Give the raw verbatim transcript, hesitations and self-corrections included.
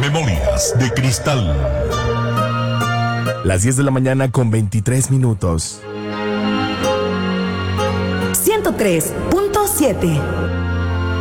Memorias de Cristal. Las diez de la mañana con veintitrés minutos. ciento tres punto siete.